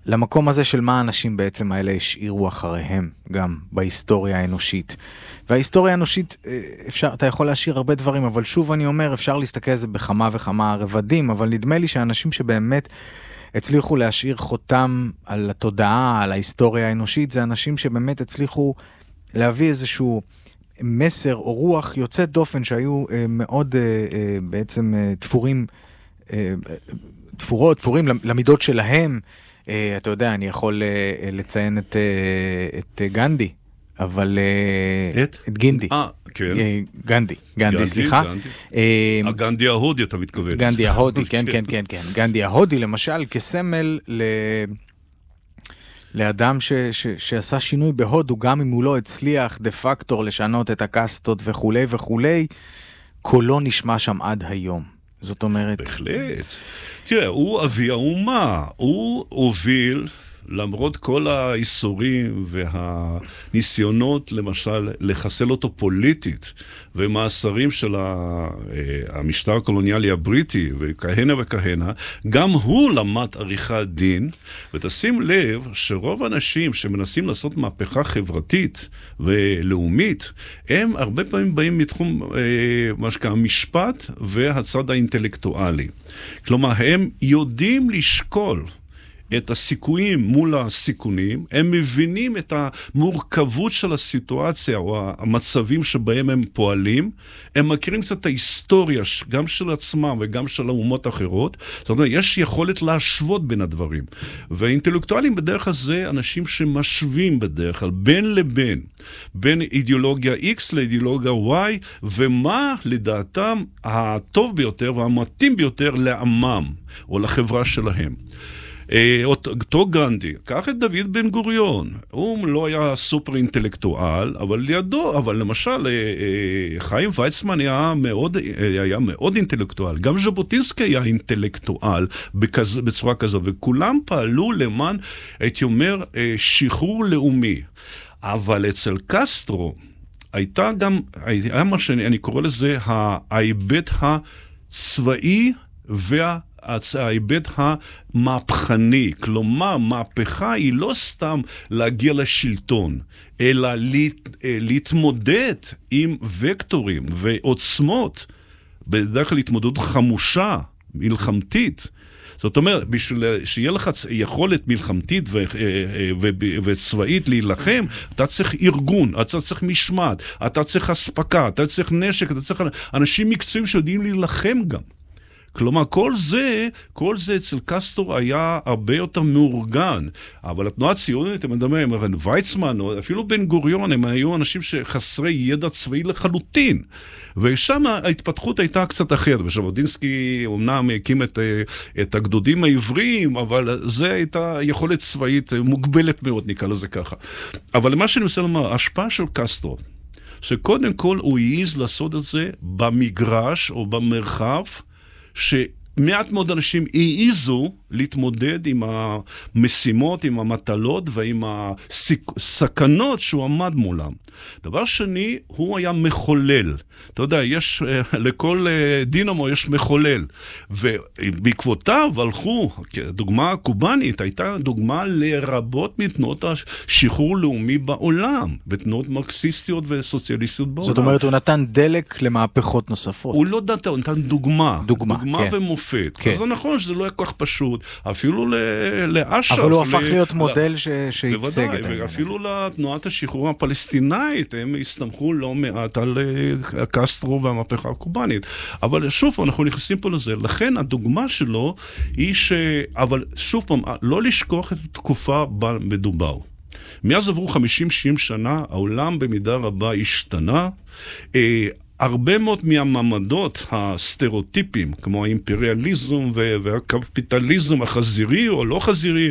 למקום הזה של מה האנשים בעצם האלה השאירו אחריהם, גם בהיסטוריה האנושית. וההיסטוריה האנושית, אתה יכול להשאיר הרבה דברים, אבל שוב אני אומר, אפשר להסתכל על זה בכמה וכמה רבדים, אבל נדמה לי שאנשים שבאמת הצליחו להשאיר חותם על התודעה, על ההיסטוריה האנושית, זה אנשים שבאמת הצליחו להביא איזשהו מסר או רוח יוצאת דופן שהיו מאוד בעצם תפורים למידות שלהם. אתה יודע, אני יכול לציין את גנדי, אבל את גינדי. כן. גנדי, סליחה. הגנדי ההודי, אתה מתכוון. גנדי ההודי, כן. גנדי ההודי, למשל, כסמל לאדם שעשה שינוי בהודו, גם אם הוא לא הצליח דה פקטור לשנות את הקסטות וכולי וכולי, קולו נשמע שם עד היום. זאת אומרת... בהחלט. תראה, הוא אבי האומה. הוא הוביל, למרות כל האיסורים והניסיונות, למשל, לחסל אותו פוליטית, ומאסרים של המשטר הקולוניאלי הבריטי, וכהנה וכהנה, גם הוא למד עריכת דין, ותשים לב שרוב האנשים שמנסים לעשות מהפכה חברתית ולאומית, הם הרבה פעמים באים מתחום המשפט והצד האינטלקטואלי. כלומר, הם יודעים לשקול את הסיכויים מול הסיכונים, הם מבינים את המורכבות של הסיטואציה או המצבים שבהם הם פועלים, הם מכירים קצת את ההיסטוריה גם של עצמם וגם של האומות האחרות, זאת אומרת, יש יכולת להשוות בין הדברים. והאינטלקטואלים בדרך הזה אנשים שמשווים בדרך כלל בין לבין, בין אידיאולוגיה X לאידיאולוגיה Y, ומה לדעתם הטוב ביותר והמתאים ביותר לעמם או לחברה שלהם. אותו גנדי, קח את דוד בן גוריון, הוא לא היה סופר אינטלקטואל, אבל לידו, אבל למשל חיים ויצמן היה מאוד אינטלקטואל, גם ז'בוטינסקי היה אינטלקטואל בצורה כזו, וכולם פעלו למען, הייתי אומר, שחרור לאומי. אבל אצל קסטרו הייתה גם, היה מה שאני קורא לזה ההיבט הצבאי ההיבט המהפכני, כלומר, מהפכה היא לא סתם להגיע לשלטון, אלא להתמודד עם וקטורים ועוצמות, בדרך כלל התמודדות חמושה, מלחמתית. זאת אומרת, בשביל שיהיה לך יכולת מלחמתית וצבאית להילחם, אתה צריך ארגון, אתה צריך משמעת, אתה צריך הספקה, אתה צריך נשק, אתה צריך אנשים מקצועיים שיודעים להילחם גם. כלומר, כל זה אצל קסטור היה הרבה יותר מאורגן, אבל התנועה הציונית, הם מדברים, ויצמן, או אפילו בן גוריון, הם היו אנשים שחסרי ידע צבאי לחלוטין, ושם ההתפתחות הייתה קצת אחרת, וז'בוטינסקי אומנם הקים את הגדודים העבריים, אבל זה הייתה יכולת צבאית מוגבלת מאוד, נקרא לזה ככה. אבל למה שאני רוצה לומר, ההשפעה של קסטור, שקודם כל הוא העיז לעשות את זה במגרש או במרחב, שמעט מאוד אנשים העיזו להתמודד עם המשימות, עם המטלות ועם הסכנות שהוא עמד מולם. דבר שני, הוא היה מחולל. אתה יודע, יש, לכל דינמו יש מחולל. ובעקבותיו הלכו, דוגמה הקובנית, הייתה דוגמה לרבות מתנועות השחרור לאומי בעולם, בתנועות מרקסיסטיות וסוציאליסטיות בעולם. זאת אומרת, הוא נתן דלק למהפכות נוספות. הוא לא נתן, הוא נתן דוגמה כן. ומופת. כן. אז זה נכון שזה לא היה כל כך פשוט, אפילו לאש"ף. אבל הוא הפך להיות מודל שייצג את העניין. ואפילו לתנועת השחרור הפלסטינאית, הם הסתמכו לא מעט על קסטרו והמהפכה הקובנית. אבל שוב, אנחנו נכנסים פה לזה. לכן הדוגמה שלו היא אבל שוב פעם, לא לשכוח את התקופה בה מדובר. מאז עברו 50-60 שנה, העולם במידה רבה השתנה, הרבה מאוד מהמעמדות הסטריאוטיפים, כמו האימפריאליזם והקפיטליזם החזירי או לא חזירי,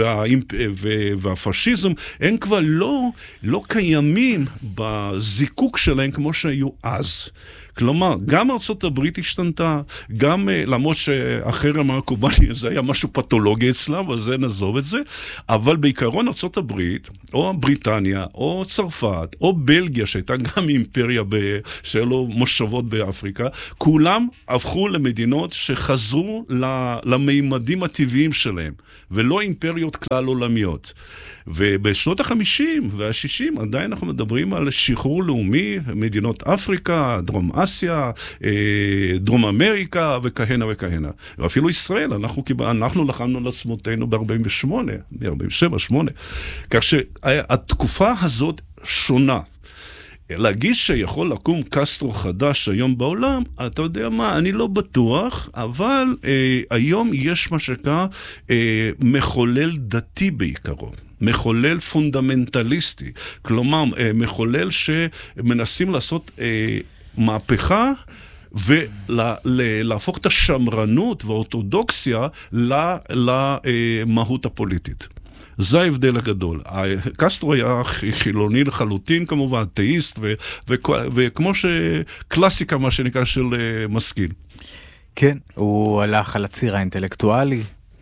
והפשיזם, הם כבר לא קיימים בזיקוק שלהם כמו שהיו אז. כלומר, גם ארצות הברית השתנתה, גם למרות שהחרם הקובני זה היה משהו פתולוגי אצלם, אז זה נעזוב את זה, אבל בעיקרון ארצות הברית, או בריטניה, או צרפת, או בלגיה, שהייתה גם אימפריה שהיו לו מושבות באפריקה, כולם הפכו למדינות שחזרו למימדים הטבעיים שלהם, ולא אימפריות כלל עולמיות. ובשנות ה-50 וה-60 עדיין אנחנו מדברים על שחרור לאומי, מדינות אפריקה, דרום אסיה, דרום אמריקה וכהנה וכהנה. ואפילו ישראל, אנחנו לחמנו לעצמותינו ב-48, ב-47, 8. כך שהתקופה הזאת שונה. להגיד שיכול לקום קסטרו חדש היום בעולם, אתה יודע מה, אני לא בטוח, אבל היום יש מה שקרה מחולל דתי בעיקרון. מחולל פונדמנטליסטי. כלומר, מחולל שמנסים לעשות מהפכה ולהפוך את השמרנות והאורתודוקסיה למהות הפוליטית. זה ההבדל הגדול. קסטרו היה חילוני לחלוטין כמובן, תאיסט, וכמו שקלאסיקה מה שנקרא של משכיל. כן, הוא הלך על הציר האינטלקטואלי,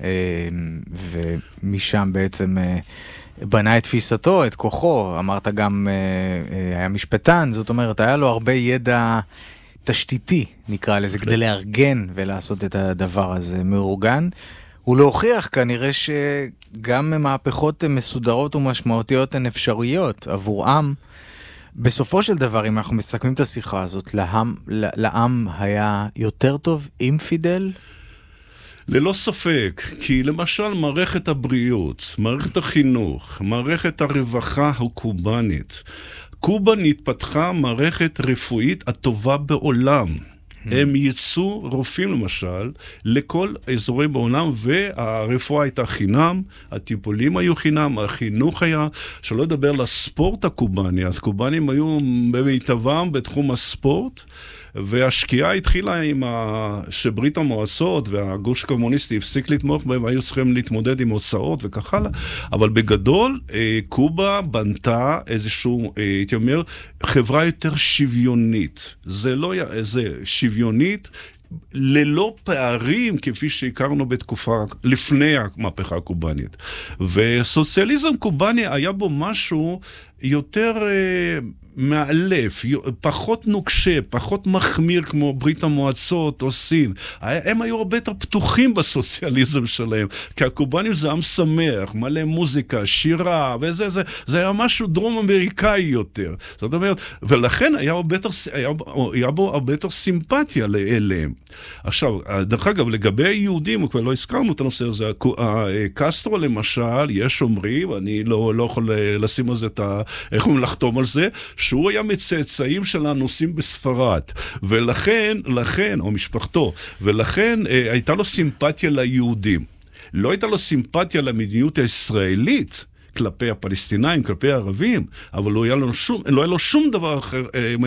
ומשם בעצם בנה את תפיסתו, את כוחו, אמרת גם היה משפטן, זאת אומרת, היה לו הרבה ידע תשתיתי, נקרא לזה, כדי לארגן ולעשות את הדבר הזה מאורגן. הוא להוכיח כנראה שגם מהפכות מסודרות ומשמעותיות הן אפשריות עבור עם. בסופו של דבר, אם אנחנו מסכמים את השיחה הזאת, לעם היה יותר טוב עם פידל? ללא ספק, כי למשל מערכת הבריאות, מערכת החינוך, מערכת הרווחה הקובנית, קובה נתפתחה מערכת רפואית הטובה בעולם. הם ייצאו רופאים למשל לכל אזורים בעולם, והרפואה הייתה חינם, הטיפולים היו חינם, החינוך היה, שלא לדבר לספורט הקובני, אז קובנים היו במיטבם בתחום הספורט, והשקיעה התחילה עם שברית המועצות והגוש הקומוניסטי הפסיק לתמוך בהם, והיו צריכים להתמודד עם הוצאות וכך הלאה, אבל בגדול קובה בנתה איזשהו, הייתי אומר, חברה יותר שוויונית. זה לא, זה שוויונית, ללא פערים כפי שהכרנו בתקופה לפני המהפכה הקובנית. וסוציאליזם קובני היה בו משהו יותר מאלף, פחות נוקשה, פחות מחמיר כמו ברית המועצות או סין. הם היו הרבה יותר פתוחים בסוציאליזם שלהם, כי הקובנים זה עם שמח, מלא מוזיקה, שירה, וזה, זה היה משהו דרום אמריקאי יותר. זאת אומרת, ולכן היה בו הרבה יותר סימפתיה אליהם. עכשיו, דרך אגב, לגבי היהודים, כבר לא הזכרנו את הנושא הזה, קסטרו למשל, יש אומרים, אני לא יכול לשים על זה איך הוא לחתום על זה, שהוא היה מצאצאים של הנוסעים בספרד, ולכן, או משפחתו, ולכן הייתה לו סימפתיה ליהודים. לא הייתה לו סימפתיה למדיניות הישראלית, כלפי הפלסטינאים, כלפי הערבים, אבל לא היה לו שום דבר אחר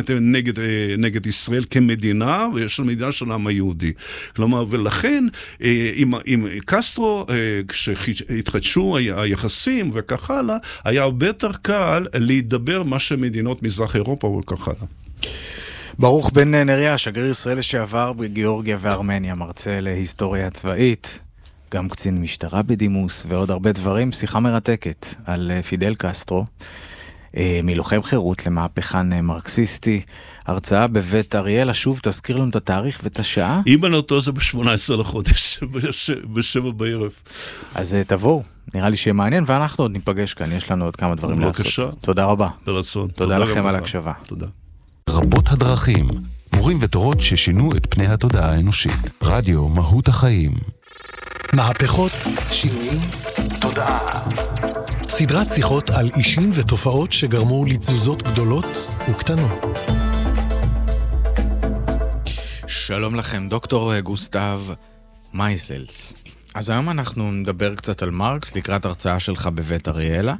נגד ישראל כמדינה, ויש מדינה של העם היהודי. כלומר, ולכן, עם קסטרו, כשהתחדשו היחסים וכך הלאה, היה הרבה יותר קל להידבר מה שמדינות מזרח אירופה וכך הלאה. ברוך בן נריה, שגריר ישראל לשעבר בגיאורגיה וארמניה, מרצה להיסטוריה צבאית, גם קצין משטרה בדימוס ועוד הרבה דברים. שיחה מרתקת על פידל קסטרו, מלוחם חירות למהפכן מרקסיסטי. הרצאה בבית אריאלה, שוב תזכיר לנו את התאריך ואת השעה. אם אני אותו זה ב-18 לחודש, ב-7 בערב. אז תבואו, נראה לי שיהיה מעניין, ואנחנו עוד ניפגש כאן, יש לנו עוד כמה דברים לעשות. תודה רבה. ברצון. תודה לכם על הקשבה. תודה. רבות הדרכים, מורים ותורות ששינו את פני התודעה האנושית. רדיו מהות החיים. מהפכות, שינויים, תודעה. סדרת שיחות על אישים ותופעות שגרמו לתזוזות גדולות וקטנות. שלום לכם, דוקטור גוסטב מייזלס. אז היום אנחנו נדבר קצת על מרקס לקראת הרצאה שלך בבית אריאלה,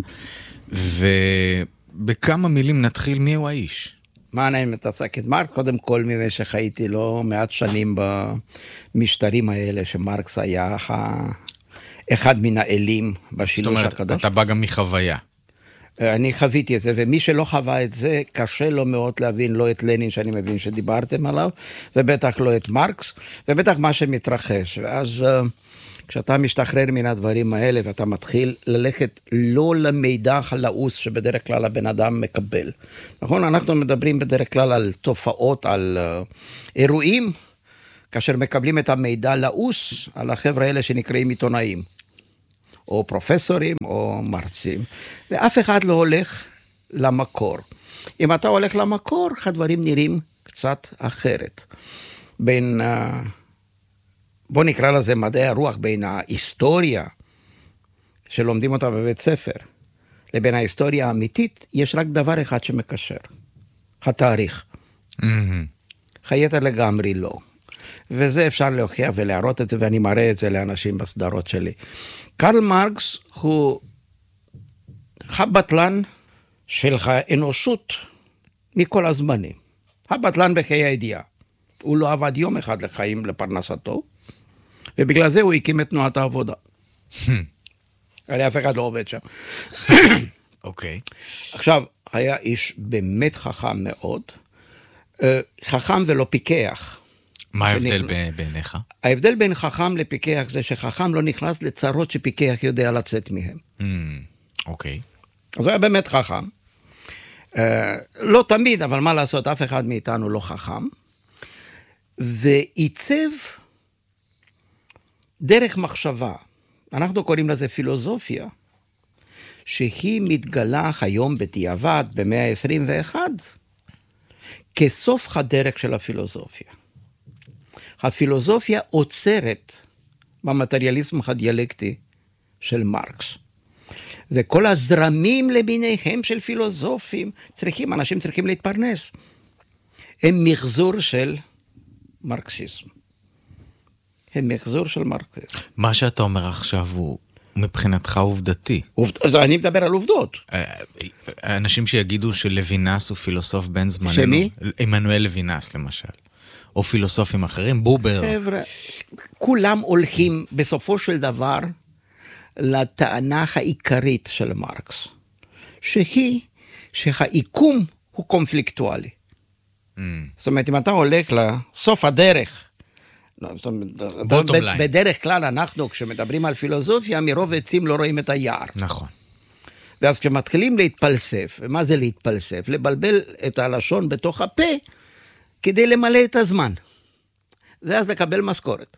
ובכמה מילים נתחיל מיהו האיש. מה אני מתעסק את מרקס? קודם כל, מפני שחייתי לא מעט שנים במשטרים האלה, שמרקס היה אחד מן האלים בשילוש הקדוש. זאת אומרת, אתה בא גם מחוויה. אני חוויתי את זה, ומי שלא חווה את זה, קשה לו מאוד להבין לא את לנין, שאני מבין שדיברתם עליו, ובטח לא את מרקס, ובטח מה שמתרחש. ואז כשאתה משתחרר מן הדברים האלה, ואתה מתחיל ללכת לא למידע הלעוס שבדרך כלל הבן אדם מקבל. נכון? אנחנו מדברים בדרך כלל על תופעות, על אירועים, כאשר מקבלים את המידע לעוס, על החבר'ה האלה שנקראים עיתונאים. או פרופסורים, או מרצים, ואף אחד לא הולך למקור. אם אתה הולך למקור, הדברים נראים קצת אחרת. בין, בוא נקרא לזה מדעי הרוח, בין ההיסטוריה, שלומדים אותה בבית ספר, לבין ההיסטוריה האמיתית, יש רק דבר אחד שמקשר, התאריך. חייתר לגמרי לא. וזה אפשר להוכיח ולהראות את זה, ואני מראה את זה לאנשים בסדרות שלי. קרל מרקס הוא הבטלן של האנושות מכל הזמנים. הבטלן בחיי הידיעה. הוא לא עבד יום אחד לחיים לפרנסתו, ובגלל זה הוא הקים את תנועת העבודה. הרי אף אחד לא עובד שם. אוקיי. עכשיו, היה איש באמת חכם מאוד, חכם ולא פיקח. מה ההבדל בעיניך? ההבדל בין חכם לפיקח זה שחכם לא נכנס לצרות שפיקח יודע לצאת מהם. אוקיי. אז הוא היה באמת חכם. לא תמיד, אבל מה לעשות, אף אחד מאיתנו לא חכם. ועיצב דרך מחשבה, אנחנו קוראים לזה פילוסופיה, שהיא מתגלה היום בדיעבד במאה ה-21, כסוף הדרך של הפילוסופיה. הפילוסופיה עוצרת במטריאליזם הדיאלקטי של מרקס. וכל הזרמים למיניהם של פילוסופים אנשים צריכים להתפרנס. הם מחזור של מרקסיזם. הם מחזור של מרקסיזם. מה שאתה אומר עכשיו הוא מבחינתך עובדתי. אני מדבר על עובדות. אנשים שיגידו שלוינס הוא פילוסוף בן זמננו. שמי? עמנואל לוינס למשל. או פילוסופים אחרים, בובר. חבר'ה, כולם הולכים בסופו של דבר לטענה העיקרית של מרקס, שהיא שהעיקום הוא קונפליקטואלי. זאת אומרת, אם אתה הולך לסוף הדרך, בדרך כלל אנחנו, כשמדברים על פילוסופיה, מרוב עצים לא רואים את היער. נכון. ואז כשמתחילים להתפלסף, ומה זה להתפלסף? לבלבל את הלשון בתוך הפה, כדי למלא את הזמן, ואז לקבל משכורת.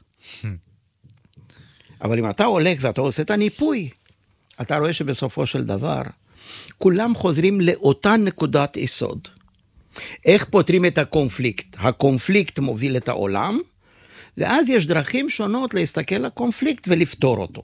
אבל אם אתה הולך ואתה עושה את הניפוי, אתה רואה שבסופו של דבר, כולם חוזרים לאותה נקודת יסוד. איך פותרים את הקונפליקט? הקונפליקט מוביל את העולם, ואז יש דרכים שונות להסתכל לקונפליקט ולפתור אותו.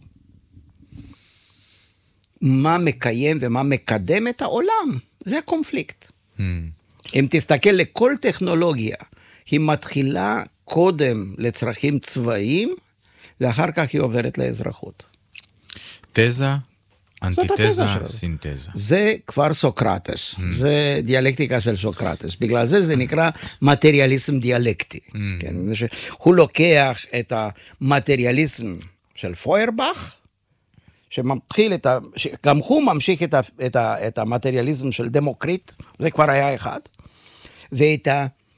מה מקיים ומה מקדם את העולם? זה הקונפליקט. אם תסתכל לכל טכנולוגיה, היא מתחילה קודם לצרכים צבאיים, ואחר כך היא עוברת לאזרחות. תזה, אנטיתזה, סינתזה. זה כבר סוקרטס, זה דיאלקטיקה של סוקרטס, בגלל זה זה נקרא מטריאליזם דיאלקטי. הוא לוקח את המטריאליזם של פוירבך, שמתחיל גם הוא ממשיך את המטריאליזם של דמוקריט, זה כבר היה אחד, ואת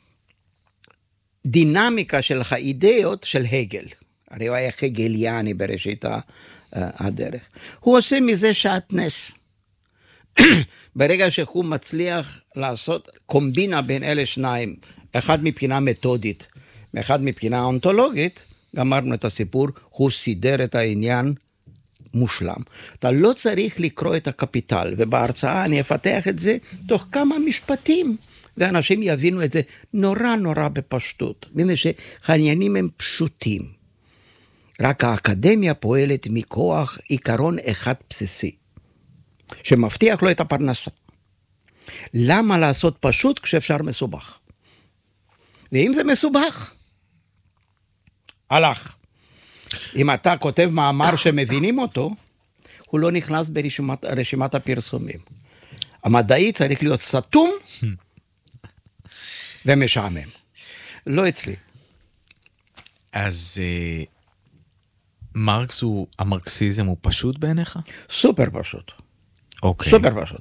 הדינמיקה של האידאות של הגל, הרי הוא היה הגליאני בראשית הדרך. הוא עושה מזה שעטנס. ברגע שהוא מצליח לעשות קומבינה בין אלה שניים, אחד מבחינה מתודית, ואחד מבחינה אונתולוגית, גמרנו את הסיפור, הוא סידר את העניין מושלם. אתה לא צריך לקרוא את הקפיטל, ובהרצאה אני אפתח את זה תוך כמה משפטים, ואנשים יבינו את זה נורא נורא בפשטות, מפני שהעניינים הם פשוטים. רק האקדמיה פועלת מכוח עיקרון אחד בסיסי, שמבטיח לו את הפרנסה. למה לעשות פשוט כשאפשר מסובך? ואם זה מסובך, הלך. אם אתה כותב מאמר שמבינים אותו, הוא לא נכנס ברשימת הפרסומים. המדעי צריך להיות סתום ומשעמם. לא אצלי. אז המרקסיזם הוא פשוט בעיניך? סופר פשוט. אוקיי. סופר פשוט.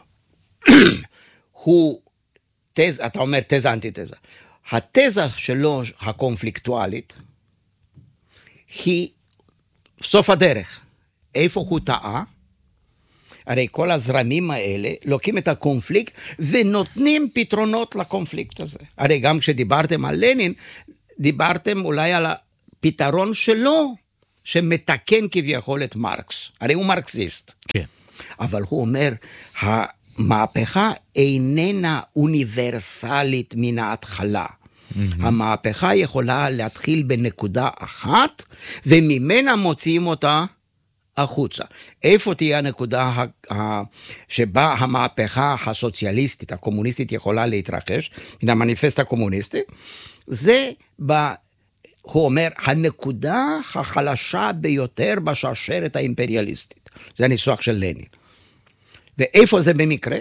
הוא תזה, אתה אומר תזה אנטיתזה. התזה שלו הקונפליקטואלית היא סוף הדרך. איפה הוא טעה? הרי כל הזרמים האלה לוקחים את הקונפליקט ונותנים פתרונות לקונפליקט הזה. הרי גם כשדיברתם על לנין, דיברתם אולי על הפתרון שלו, שמתקן כביכול את מרקס. הרי הוא מרקסיסט. כן. אבל הוא אומר, המהפכה איננה אוניברסלית מן ההתחלה. המהפכה יכולה להתחיל בנקודה אחת, וממנה מוציאים אותה החוצה. איפה תהיה הנקודה שבה המהפכה הסוציאליסטית, הקומוניסטית, יכולה להתרחש, מן המניפסט הקומוניסטי? זה, הוא אומר, הנקודה החלשה ביותר בשרשרת האימפריאליסטית. זה הניסוח של לנין. ואיפה זה במקרה?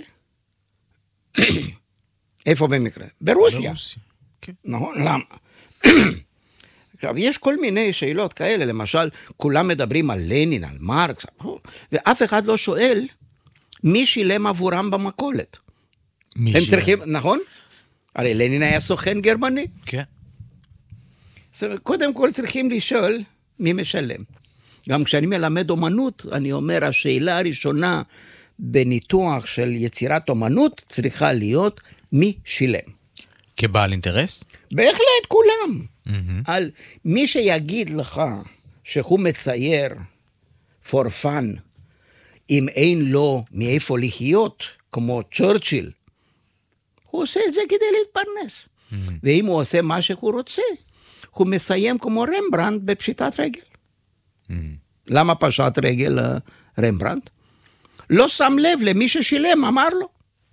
איפה במקרה? ברוסיה. כן. נכון? למה? עכשיו, יש כל מיני שאלות כאלה, למשל, כולם מדברים על לנין, על מרקס, ואף אחד לא שואל מי שילם עבורם במכולת. הם צריכים, נכון? הרי לנין היה סוכן גרמני. כן. קודם כל צריכים לשאול מי משלם. גם כשאני מלמד אומנות, אני אומר, השאלה הראשונה בניתוח של יצירת אומנות צריכה להיות מי שילם. כבעל אינטרס? בהחלט, כולם. על מי שיגיד לך שהוא מצייר for fun, אם אין לו מאיפה לחיות, כמו צ'רצ'יל, הוא עושה את זה כדי להתפרנס. ואם הוא עושה מה שהוא רוצה, הוא מסיים כמו רמברנט בפשיטת רגל. למה פשט רגל רמברנט? לא שם לב למי ששילם, אמר לו.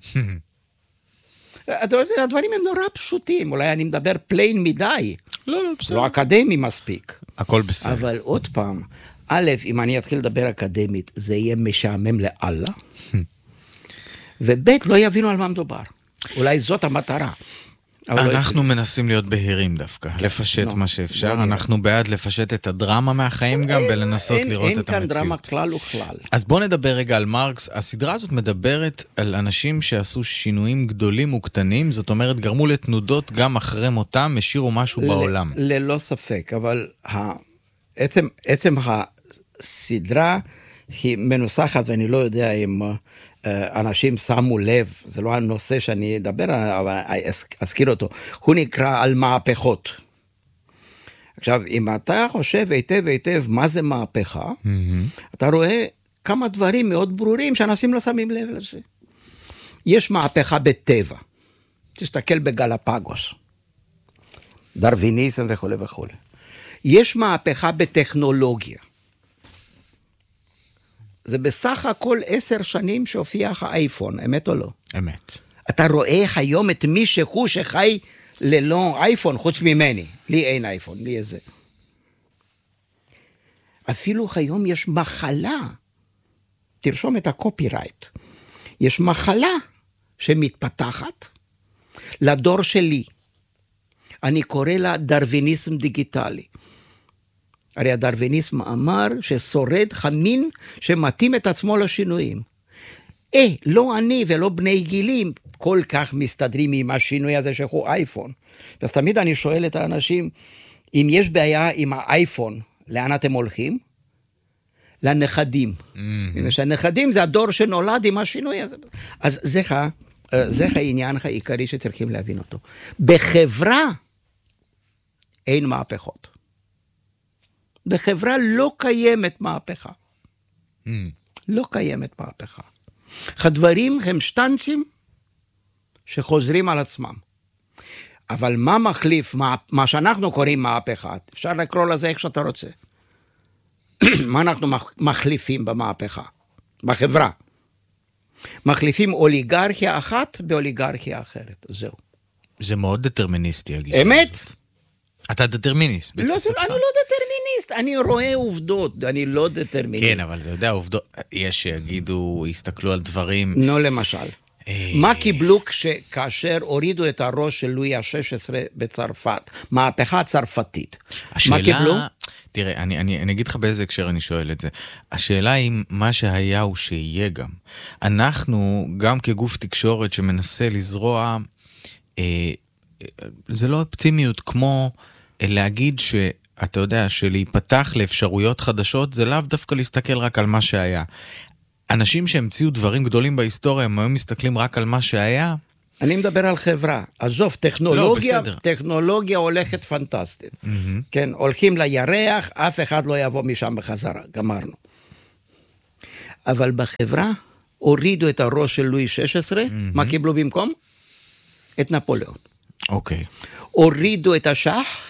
הדברים הם נורא פשוטים, אולי אני מדבר פליין מדי, לא אקדמי מספיק. הכל בסדר. אבל עוד פעם, א', אם אני אתחיל לדבר אקדמית, זה יהיה משעמם לאללה, וב', לא יבינו על מה מדובר. אולי זאת המטרה. אנחנו מנסים להיות בהירים דווקא, לפשט מה שאפשר, אנחנו בעד לפשט את הדרמה מהחיים גם, ולנסות לראות את המציאות. אין כאן דרמה כלל וכלל. אז בוא נדבר רגע על מרקס. הסדרה הזאת מדברת על אנשים שעשו שינויים גדולים וקטנים, זאת אומרת, גרמו לתנודות גם אחרי מותם, השאירו משהו בעולם. ללא ספק, אבל עצם הסדרה היא מנוסחת, ואני לא יודע אם אנשים שמו לב, זה לא הנושא שאני אדבר עליו, אבל אזכיר אותו, הוא נקרא על מהפכות. עכשיו, אם אתה חושב היטב מה זה מהפכה, אתה רואה כמה דברים מאוד ברורים שאנשים לא שמים לב לזה. יש מהפכה בטבע, תסתכל בגלפגוס, דרוויניזם וכו' וכו'. יש מהפכה בטכנולוגיה. זה בסך הכל 10 שנים שהופיע האייפון, אמת או לא? אמת. אתה רואה היום את מישהו שחי ללא אייפון, חוץ ממני. לי אין אייפון, לי איזה. אפילו היום יש מחלה, תרשום את הקופירייט, יש מחלה שמתפתחת לדור שלי. אני קורא לה דרוויניזם דיגיטלי. הרי הדרוויניזם אמר ששורד חמין שמתאים את עצמו לשינויים. לא אני ולא בני גילים כל כך מסתדרים עם השינוי הזה שהוא אייפון. אז תמיד אני שואל את האנשים, אם יש בעיה עם האייפון, לאן אתם הולכים? לנכדים. שהנכדים זה הדור שנולד עם השינוי הזה. אז זה העניין העיקרי שצריכים להבין אותו. בחברה אין מהפכות. בחברה לא קיימת מהפכה. לא קיימת מהפכה. הדברים הם שטנצים שחוזרים על עצמם. אבל מה מחליף, מה שאנחנו קוראים מהפכה? אפשר לקרוא לזה איך שאתה רוצה. מה אנחנו מחליפים במהפכה? בחברה. מחליפים אוליגרכיה אחת באוליגרכיה אחרת. זהו. זה מאוד דטרמיניסטי, הגישה הזאת. אמת? אתה דטרמיניסט בתפיסתך. אני לא דטרמיניסט, אני רואה עובדות, אני לא דטרמיניסט. כן, אבל אתה יודע, עובדות, יש שיגידו, יסתכלו על דברים. נו, למשל. מה קיבלו כאשר הורידו את הראש של לואי ה-16 בצרפת? מהפכה צרפתית. מה קיבלו? תראה, אני אגיד לך באיזה הקשר אני שואל את זה. השאלה היא מה שהיה הוא שיהיה גם. אנחנו, גם כגוף תקשורת שמנסה לזרוע, זה לא אופטימיות כמו להגיד שאתה יודע, שלהיפתח לאפשרויות חדשות, זה לאו דווקא להסתכל רק על מה שהיה. אנשים שהמציאו דברים גדולים בהיסטוריה, הם היום מסתכלים רק על מה שהיה. אני מדבר על חברה. עזוב, טכנולוגיה הולכת פנטסטית. כן, הולכים לירח, אף אחד לא יבוא משם בחזרה, גמרנו. אבל בחברה, הורידו את הראש של לואי 16, מה קיבלו במקום? את נפוליאון. אוקיי. הורידו את השח,